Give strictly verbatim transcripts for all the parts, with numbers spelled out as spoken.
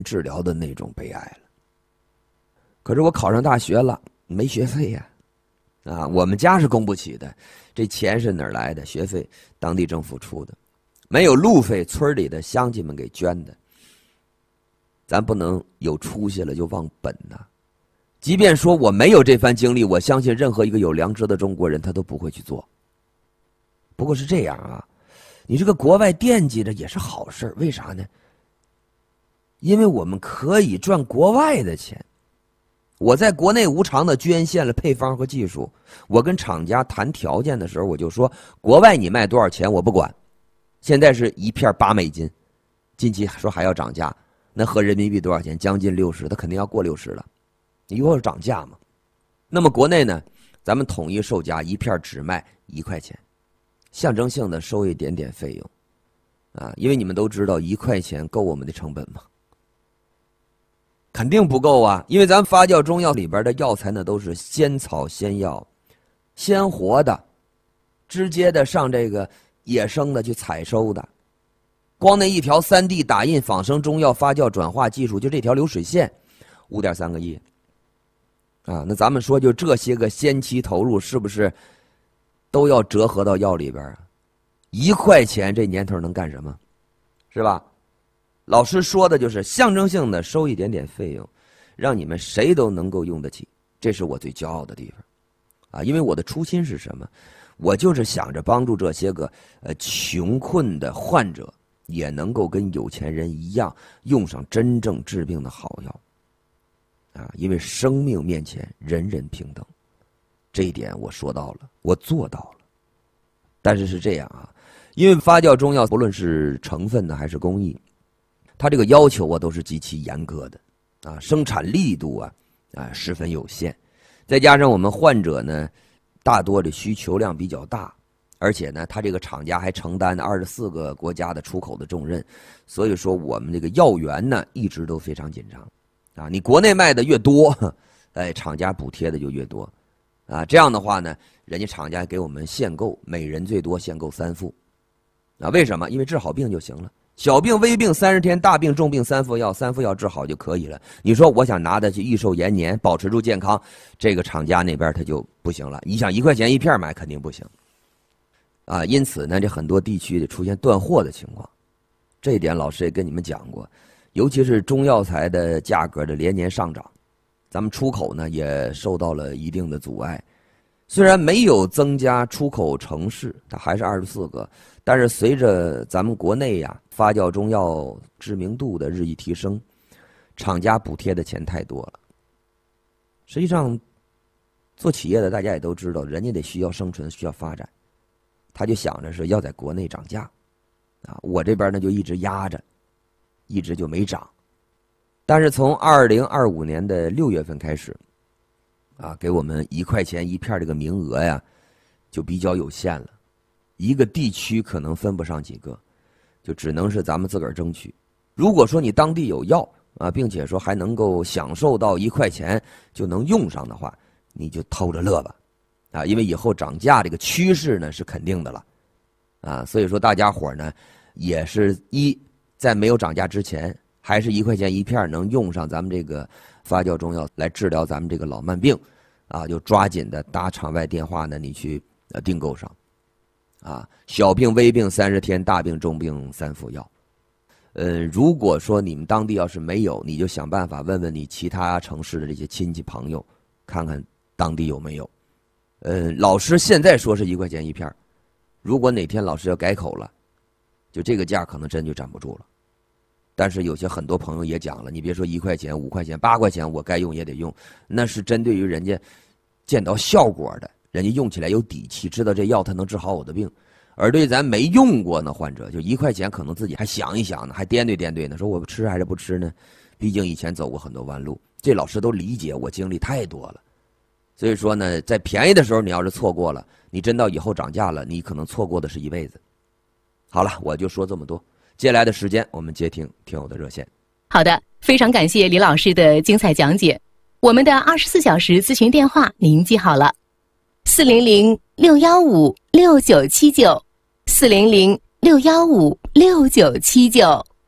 治疗的那种悲哀了。可是我考上大学了，没学费呀、啊，啊，我们家是供不起的，这钱是哪儿来的？学费当地政府出的，没有路费，村里的乡亲们给捐的。咱不能有出息了就忘本呐、啊。即便说我没有这番经历，我相信任何一个有良知的中国人他都不会去做。不过是这样啊，你这个国外惦记着也是好事，为啥呢？因为我们可以赚国外的钱。我在国内无偿的捐献了配方和技术，我跟厂家谈条件的时候，我就说国外你卖多少钱我不管，现在是一片八美金，近期说还要涨价，那合人民币多少钱？将近六十，他肯定要过六十了。以后是涨价嘛？那么国内呢，咱们统一售价一片只卖一块钱，象征性的收一点点费用，啊，因为你们都知道一块钱够我们的成本吗？肯定不够啊！因为咱发酵中药里边的药材呢，都是鲜草鲜药，鲜活的，直接的上这个野生的去采收的。光那一条 三 D 打印仿生中药发酵转化技术，就这条流水线，五点三个亿。啊，那咱们说就这些个先期投入，是不是都要折合到药里边啊？一块钱这年头能干什么？是吧？老师说的就是象征性的收一点点费用，让你们谁都能够用得起，这是我最骄傲的地方。啊，因为我的初心是什么？我就是想着帮助这些个呃穷困的患者，也能够跟有钱人一样，用上真正治病的好药。啊，因为生命面前人人平等，这一点我说到了，我做到了。但是是这样啊，因为发酵中药不论是成分呢还是工艺，它这个要求啊都是极其严格的，啊，生产力度啊啊十分有限，再加上我们患者呢大多的需求量比较大，而且呢，他这个厂家还承担二十四个国家的出口的重任，所以说我们这个药源呢一直都非常紧张。啊，你国内卖的越多，哎，厂家补贴的就越多，啊，这样的话呢，人家厂家给我们限购，每人最多限购三副，啊，为什么？因为治好病就行了，小病、微病三十天，大病、重病三副药，三副药治好就可以了。你说我想拿的去益寿延年，保持住健康，这个厂家那边他就不行了。你想一块钱一片买，肯定不行，啊，因此呢，这很多地区出现断货的情况，这一点老师也跟你们讲过。尤其是中药材的价格的连年上涨，咱们出口呢也受到了一定的阻碍。虽然没有增加出口城市，它还是二十四个，但是随着咱们国内呀发酵中药知名度的日益提升，厂家补贴的钱太多了。实际上，做企业的大家也都知道，人家得需要生存，需要发展，他就想着是要在国内涨价，啊，我这边呢就一直压着。一直就没涨，但是从二零二五年的六月份开始，啊，给我们一块钱一片这个名额呀，就比较有限了，一个地区可能分不上几个，就只能是咱们自个儿争取。如果说你当地有药啊，并且说还能够享受到一块钱就能用上的话，你就偷着乐吧，啊，因为以后涨价这个趋势呢是肯定的了，啊，所以说大家伙呢也是一。在没有涨价之前，还是一块钱一片能用上咱们这个发酵中药来治疗咱们这个老慢病，啊，就抓紧的打场外电话呢，你去呃订购上，啊，小病微病三十天，大病重病三副药。呃，如果说你们当地要是没有，你就想办法问问你其他城市的这些亲戚朋友，看看当地有没有。呃，老师现在说是一块钱一片，如果哪天老师要改口了，就这个价可能真就站不住了。但是有些很多朋友也讲了，你别说一块钱、五块钱、八块钱，我该用也得用，那是针对于人家见到效果的，人家用起来有底气，知道这药它能治好我的病。而对咱没用过呢患者，就一块钱可能自己还想一想呢，还掂对掂对呢，说我吃还是不吃呢？毕竟以前走过很多弯路，这老师都理解，我经历太多了。所以说呢，在便宜的时候你要是错过了，你真到以后涨价了，你可能错过的是一辈子。好了，我就说这么多。接下来的时间，我们接听听友的热线。 好的，非常感谢李老师的精彩讲解。我们的二十四小时咨询电话您记好了：四零零六幺五六九七九，四零零六幺五六九七九。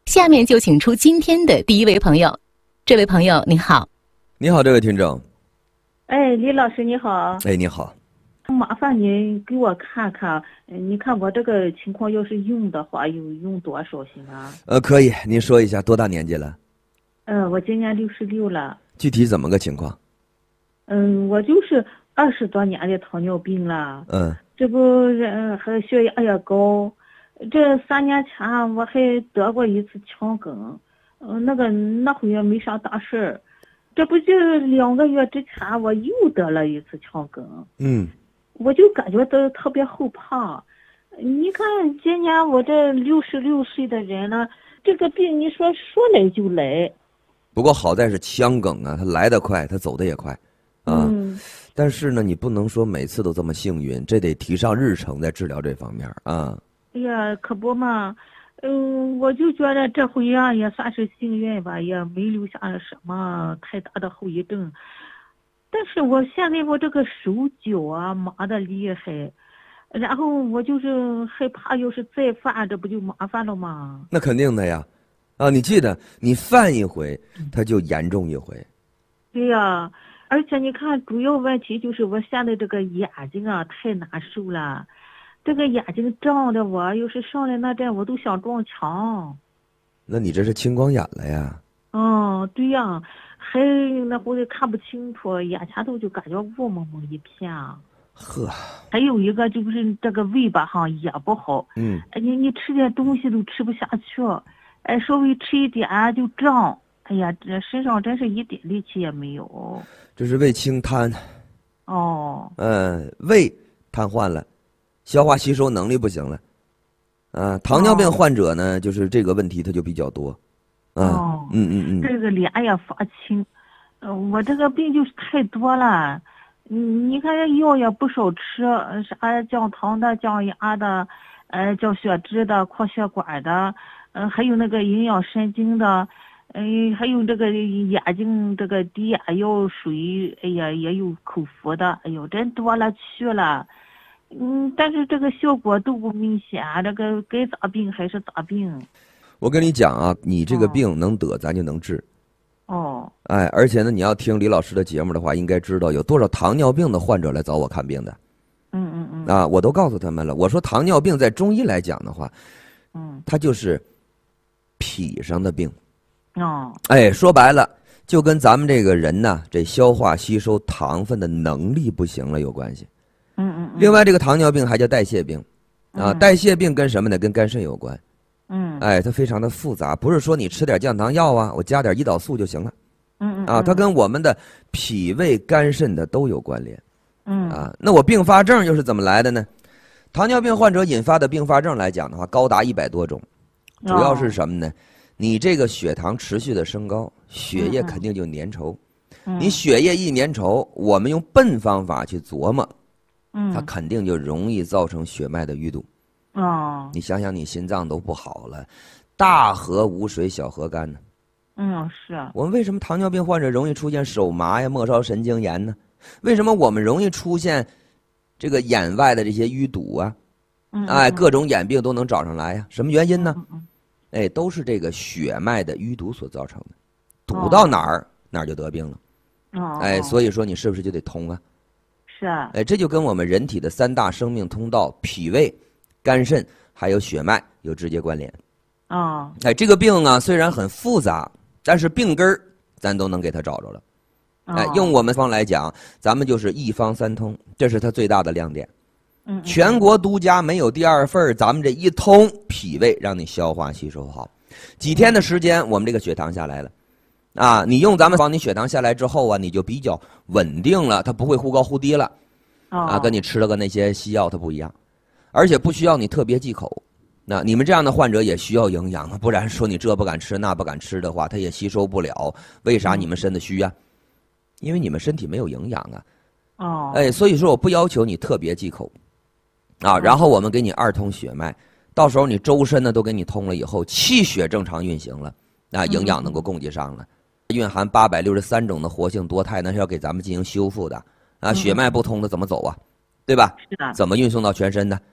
下面就请出今天的第一位朋友。这位朋友你好。 你好，这位听众。 哎，李老师你好。 哎，你好。 麻烦你给我看看，你看我这个情况要是用的话，有用多少行啊？ 呃，可以，您说一下多大年纪了？ 呃，我今年六十六了。 具体怎么个情况？ 嗯，我就是二十多年的糖尿病了。 嗯。 这不，嗯，还血压也高。这三年前我还得过一次腔梗，嗯，那个那回也没啥大事儿。这不就两个月之前我又得了一次腔梗。 嗯。 我就感觉到特别后怕。你看今年我这六十六岁的人了，这个病你说说来就来。 不过好在是腔梗啊，它来得快，它走得也快，啊。 嗯。 但是呢，你不能说每次都这么幸运，这得提上日程，在治疗这方面啊。 哎呀，可不嘛，嗯，我就觉得这回啊也算是幸运吧，也没留下什么太大的后遗症。但是我现在我这个手脚啊麻的厉害，然后我就是害怕，要是再犯，这不就麻烦了吗？ 那肯定的呀，啊，你记得，你犯一回，它就严重一回。 对呀，而且你看，主要问题就是我现在这个眼睛啊太难受了，这个眼睛胀的我，要是上来那阵我都想撞墙。 那你这是青光眼了呀？ 嗯，对呀，还那会看不清楚，眼前头就感觉雾蒙蒙一片。 呵。 还有一个就是这个胃吧哈也不好。 嗯。 哎，你你吃点东西都吃不下去，哎，稍微吃一点就胀。哎呀，这身上真是一点力气也没有。 这是胃清瘫。 哦。 嗯，胃瘫痪了，消化吸收能力不行了。啊，糖尿病患者呢，哦、就是这个问题它就比较多。啊、 哦。 嗯嗯嗯。 这个脸也发青，呃，我这个病就是太多了。嗯，你看这药也不少吃，啥降糖的、降压的，呃，降血脂的、扩血管的，呃，还有那个营养神经的。嗯、呃，还有这个眼睛这个滴眼药水，哎呀，也有口服的，哎呦，真多了去了。嗯，但是这个效果都不明显，这个该咋病还是咋病。 我跟你讲啊，你这个病能得，咱就能治。 哦。 哎，而且呢，你要听李老师的节目的话，应该知道有多少糖尿病的患者来找我看病的。 嗯嗯嗯。 啊，我都告诉他们了。我说糖尿病在中医来讲的话， 嗯，它就是脾上的病。 哦。 哎，说白了，就跟咱们这个人呢，这消化吸收糖分的能力不行了有关系。 嗯嗯嗯。 另外，这个糖尿病还叫代谢病，啊， 嗯、 代谢病跟什么呢？跟肝肾有关。 嗯。 哎，它非常的复杂，不是说你吃点降糖药啊，我加点胰岛素就行了。 嗯嗯。 啊，它跟我们的脾胃肝肾的都有关联。 嗯。 啊，那我并发症又是怎么来的呢？糖尿病患者引发的并发症来讲的话，高达一百多种，主要是什么呢？哦、你这个血糖持续的升高，血液肯定就粘稠。嗯、你血液一粘稠，我们用笨方法去琢磨，嗯，它肯定就容易造成血脉的淤堵。 哦。 你想想，你心脏都不好了，大河无水小河干呢。 嗯，是啊。 我们为什么糖尿病患者容易出现手麻呀、末梢神经炎呢？为什么我们容易出现这个眼外的这些淤堵啊？ 嗯。 哎，各种眼病都能找上来呀？什么原因呢？ 嗯嗯。 哎，都是这个血脉的淤堵所造成的，堵到哪儿、哦、哪儿就得病了。 哦。 哎，所以说你是不是就得通啊？ 是啊。 哎，这就跟我们人体的三大生命通道——脾胃、肝肾还有血脉有直接关联。 哦。 哎，这个病啊虽然很复杂，但是病根儿咱都能给它找着了。哎，用我们方来讲，咱们就是一方三通，这是它最大的亮点。 嗯。 全国独家，没有第二份，咱们这一通脾胃让你消化吸收好，几天的时间，我们这个血糖下来了。啊，你用咱们方，你血糖下来之后啊，你就比较稳定了，它不会忽高忽低了。啊，跟你吃了个那些西药它不一样，而且不需要你特别忌口。那你们这样的患者也需要营养啊，不然说你这不敢吃那不敢吃的话，它也吸收不了。为啥你们身子虚啊？因为你们身体没有营养啊。 哦。 哎，所以说我不要求你特别忌口，啊，然后我们给你二通血脉，到时候你周身呢都给你通了以后，气血正常运行了，啊，营养能够供给上了，蕴含八百六十三种的活性多肽，那是要给咱们进行修复的。啊，血脉不通的怎么走啊？对吧？ 是的。 怎么运送到全身的？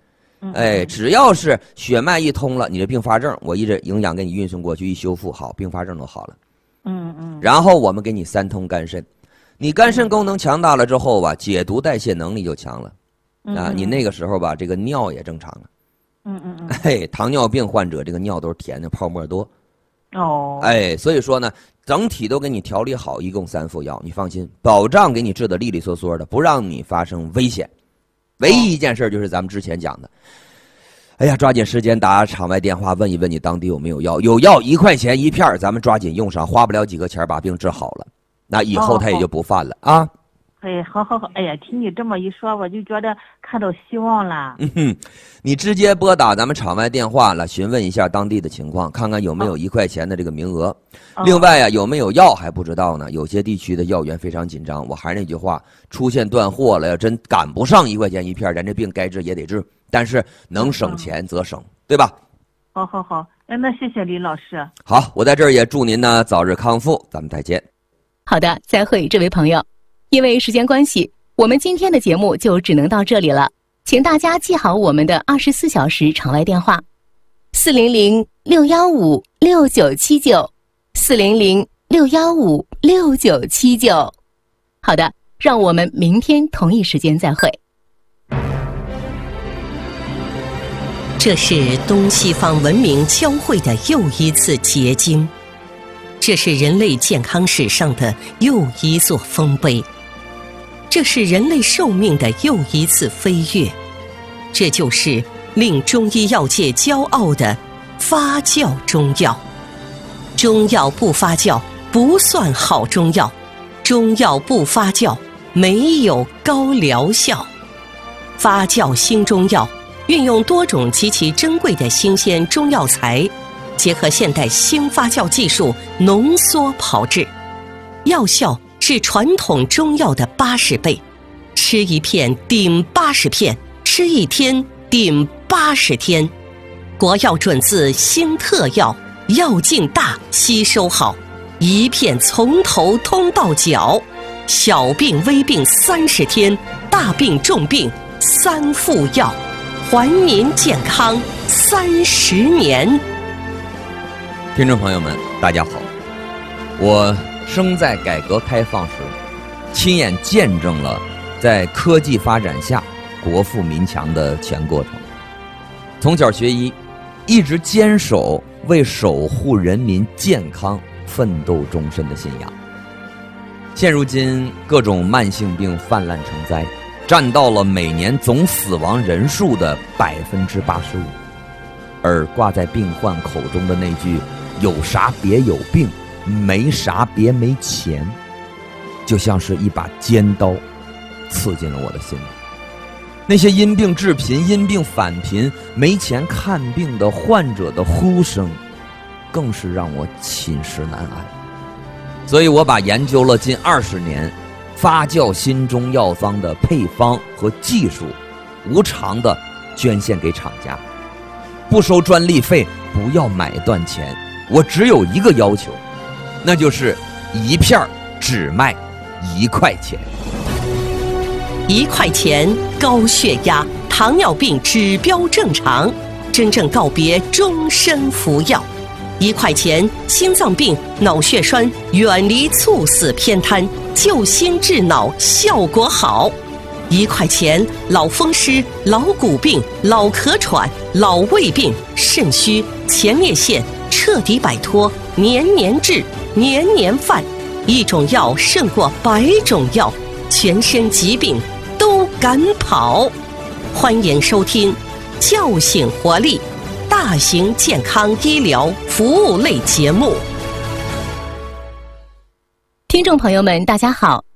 哎，只要是血脉一通了，你的并发症，我一直营养给你运送过去，一修复好，并发症都好了。 嗯嗯。 然后我们给你三通肝肾，你肝肾功能强大了之后吧，解毒代谢能力就强了，啊，你那个时候吧，这个尿也正常了。 嗯嗯嗯。 嘿，糖尿病患者这个尿都是甜的，泡沫多。 哦。 哎，所以说呢，整体都给你调理好，一共三副药，你放心，保障给你治得利利索索的，不让你发生危险。唯一一件事就是咱们之前讲的，哎呀，抓紧时间打场外电话问一问你当地有没有药，有药一块钱一片，咱们抓紧用上，花不了几个钱把病治好了，那以后他也就不犯了啊。 哎，好好好，哎呀，听你这么一说，我就觉得看到希望了。 嗯哼，你直接拨打咱们场外电话了，询问一下当地的情况，看看有没有一块钱的这个名额。哦、另外呀、啊，有没有药还不知道呢？有些地区的药源非常紧张。我还是那句话，出现断货了，要真赶不上一块钱一片，咱这病该治也得治。但是能省钱则省，对吧？ 好好好，哎，那谢谢李老师。 好，我在这儿也祝您呢早日康复，咱们再见。 好的，再会，这位朋友。因为时间关系，我们今天的节目就只能到这里了，请大家记好我们的二十四小时场外电话：四零零六幺五六九七九，四零零六幺五六九七九。好的，让我们明天同一时间再会。 这是东西方文明交汇的又一次结晶，这是人类健康史上的又一座丰碑。这是人类寿命的又一次飞跃，这就是令中医药界骄傲的发酵中药。中药不发酵不算好中药，中药不发酵没有高疗效。发酵新中药运用多种极其珍贵的新鲜中药材，结合现代新发酵技术浓缩炮制，药效是传统中药的八十倍，吃一片顶八十片，吃一天顶八十天。国药准字新特药，药劲大，吸收好，一片从头通到脚，小病微病三十天，大病重病三副药，还您健康三十年。 听众朋友们，大家好，我生在改革开放时，亲眼见证了在科技发展下国富民强的全过程。从小学医，一直坚守为守护人民健康奋斗终身的信仰。现如今各种慢性病泛滥成灾，占到了每年总死亡人数的百分之八十五，而挂在病患口中的那句“有啥别有病，没啥别没钱”，就像是一把尖刀，刺进了我的心里。那些因病致贫、因病返贫、没钱看病的患者的呼声，更是让我寝食难安。所以我把研究了近二十年发酵新中药方的配方和技术，无偿的捐献给厂家，不收专利费，不要买断钱。我只有一个要求，那就是一片只卖一块钱。 一块钱，高血压、糖尿病指标正常，真正告别终身服药。一块钱，心脏病、脑血栓远离猝死偏瘫，救心治脑效果好。一块钱，老风湿、老骨病、老咳喘、老胃病、肾虚、前列腺彻底摆脱，年年治，年年犯。一种药胜过百种药，全身疾病都赶跑。欢迎收听叫醒活力大型健康医疗服务类节目。 听众朋友们，大家好。